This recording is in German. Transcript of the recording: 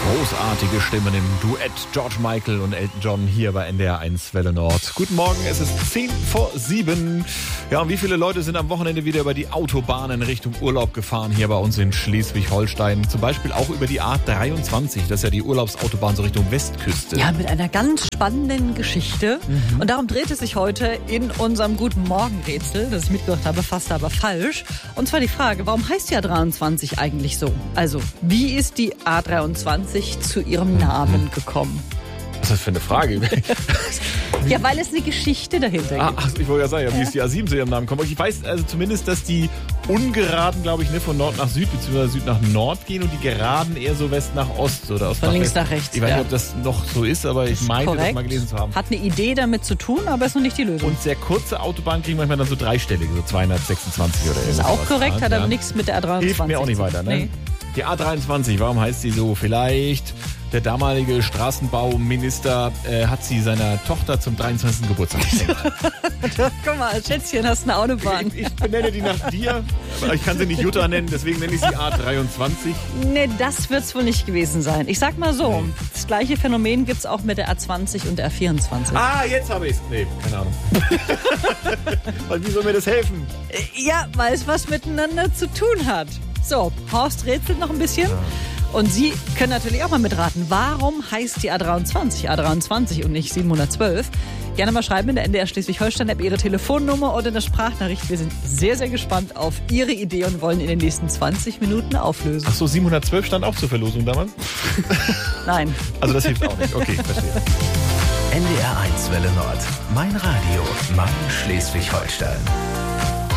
Großartige Stimmen im Duett George Michael und Elton John hier bei NDR 1 Welle Nord. Guten Morgen, es ist 6:10. Ja, und wie viele Leute sind am Wochenende wieder über die Autobahnen Richtung Urlaub gefahren hier bei uns in Schleswig-Holstein? Zum Beispiel auch über die A23, das ist ja die Urlaubsautobahn so Richtung Westküste. Ja, mit einer ganz spannenden Geschichte. Und darum dreht es sich heute in unserem Guten Morgen-Rätsel, das ich mitgebracht habe, fast aber falsch. Und zwar die Frage, warum heißt die A23 eigentlich so? Also, wie ist die A23 zu ihrem Namen gekommen? Was ist das für eine Frage? Ja, weil es eine Geschichte dahinter gibt. Ach, ich wollte ja sagen, wie ist die A7 zu ihrem Namen gekommen? Ich weiß also zumindest, dass die ungeraden, glaube ich, von Nord nach Süd bzw. Süd nach Nord gehen und die geraden eher so West nach Ost oder Ost Von nach links West. nach rechts. Ich weiß ja. nicht, ob das noch so ist, aber ich meine, das mal gelesen zu haben. Hat eine Idee damit zu tun, aber ist noch nicht die Lösung. Und sehr kurze Autobahnen kriegen manchmal dann so dreistellige, so 226 oder Das ist auch korrekt, hat aber nichts mit der A23. Hilft mir auch nicht weiter, ne? Nee. Die A23, warum heißt sie so? Vielleicht der damalige Straßenbauminister hat sie seiner Tochter zum 23. Geburtstag geschenkt. Guck mal, Schätzchen, hast eine Autobahn. Ich benenne die nach dir, aber ich kann sie nicht Jutta nennen, deswegen nenne ich sie A23. Nee, das wird es wohl nicht gewesen sein. Ich sag mal so, das gleiche Phänomen gibt es auch mit der A20 und der A24. Ah, jetzt habe ich es. Nee, keine Ahnung. Weil wie soll mir das helfen? Ja, weil es was miteinander zu tun hat. So, Horst rätselt noch ein bisschen. Ja. Und Sie können natürlich auch mal mitraten. Warum heißt die A23 A23 und nicht 712? Gerne mal schreiben in der NDR Schleswig-Holstein-App Ihre Telefonnummer oder eine Sprachnachricht. Wir sind sehr, sehr gespannt auf Ihre Idee und wollen in den nächsten 20 Minuten auflösen. Ach so, 712 stand auch zur Verlosung damals? Nein. Also das hilft auch nicht. Okay, verstehe. NDR 1 Welle Nord. Mein Radio. Mein Schleswig-Holstein.